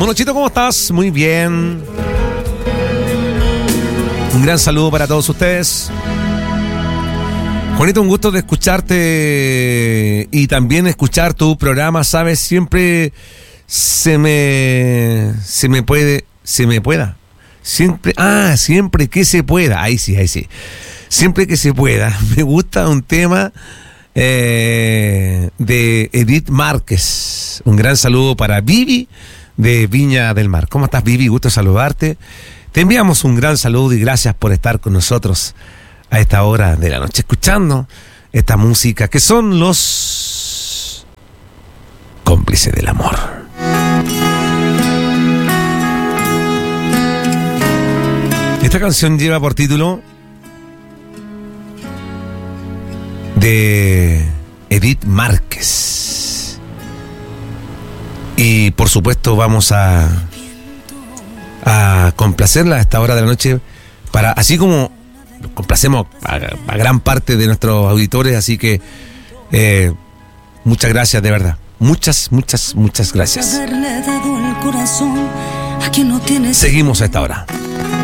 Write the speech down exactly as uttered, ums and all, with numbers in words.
Monochito, ¿cómo estás? Muy bien. Un gran saludo para todos ustedes. Juanito, un gusto de escucharte y también escuchar tu programa, ¿sabes? Siempre se me se me puede, se me pueda. Siempre, ah, siempre que se pueda. Ahí sí, ahí sí. Siempre que se pueda. Me gusta un tema eh, de Edith Márquez. Un gran saludo para Vivi de Viña del Mar. ¿Cómo estás, Vivi? Gusto saludarte. Te enviamos un gran saludo y gracias por estar con nosotros a esta hora de la noche, escuchando esta música que son los cómplices del amor. Esta canción lleva por título de Edith Márquez. Y por supuesto vamos a a complacerla a esta hora de la noche, para así como complacemos a, a gran parte de nuestros auditores, así que eh, muchas gracias, de verdad, muchas, muchas, muchas gracias. Seguimos a esta hora.